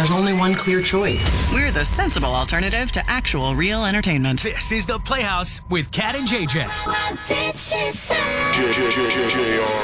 there's only one clear choice. We're the sensible alternative to actual real entertainment. This is The Playhouse with Kat and JJ. What did she say?